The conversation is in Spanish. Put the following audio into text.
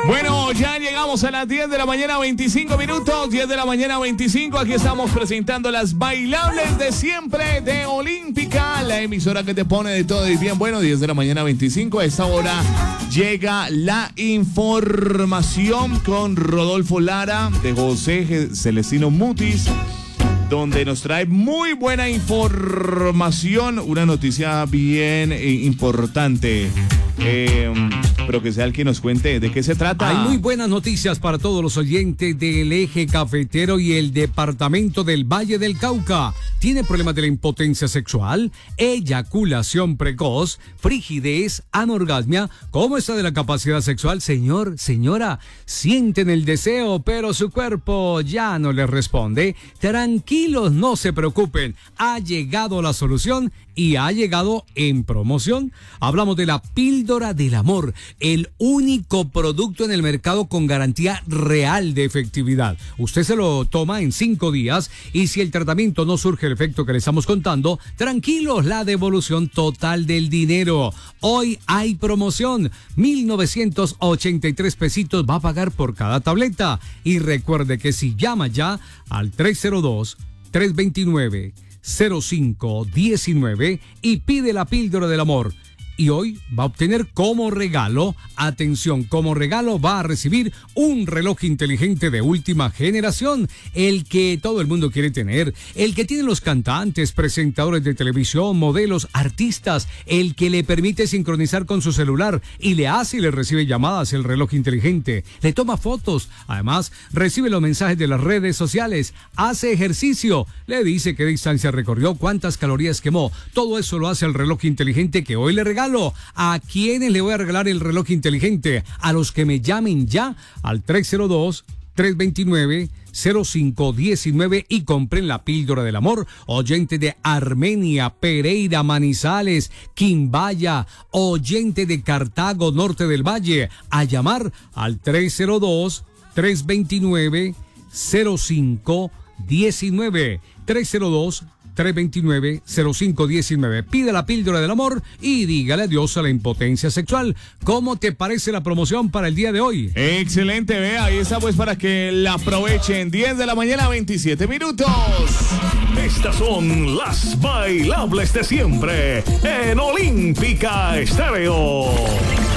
Bueno, ya llegamos a las 10 de la mañana, 25 minutos, 10 de la mañana, 25. Aquí estamos presentando las bailables de siempre de Olímpica, la emisora que te pone de todo y bien. Bueno, 10 de la mañana, 25. A esta hora llega la información con Rodolfo Lara, de José Celestino Mutis, donde nos trae muy buena información, una noticia bien importante. Pero que sea el que nos cuente de qué se trata. Hay muy buenas noticias para todos los oyentes del eje cafetero y el departamento del Valle del Cauca. ¿Tiene problemas de la impotencia sexual, eyaculación precoz, frigidez, anorgasmia? ¿Cómo está de la capacidad sexual, señor, señora? Sienten el deseo, pero su cuerpo ya no les responde. Tranquilos, no se preocupen. Ha llegado la solución y ha llegado en promoción. Hablamos de la píldora del amor, el único producto en el mercado con garantía real de efectividad. Usted se lo toma en 5 días y si el tratamiento no surge el efecto que le estamos contando, tranquilos, la devolución total del dinero. Hoy hay promoción, 1,983 pesitos va a pagar por cada tableta. Y recuerde que si llama ya al 302-329-0519 y pide la píldora del amor, y hoy va a obtener como regalo, atención, como regalo va a recibir un reloj inteligente de última generación, el que todo el mundo quiere tener, el que tienen los cantantes, presentadores de televisión, modelos, artistas, el que le permite sincronizar con su celular y le hace y le recibe llamadas, el reloj inteligente, le toma fotos, además recibe los mensajes de las redes sociales, hace ejercicio, le dice qué distancia recorrió, cuántas calorías quemó, todo eso lo hace el reloj inteligente que hoy le regala. ¿A quiénes le voy a regalar el reloj inteligente? A los que me llamen ya al 302-329-0519 y compren la píldora del amor. Oyente de Armenia, Pereira, Manizales, Quimbaya, oyente de Cartago, Norte del Valle, a llamar al 302-329-0519. 302-329-0519. Pide la píldora del amor y dígale adiós a la impotencia sexual. ¿Cómo te parece la promoción para el día de hoy? Excelente, vea, ahí está pues para que la aprovechen. 10 de la mañana, 27 minutos. Estas son las bailables de siempre en Olímpica Estéreo.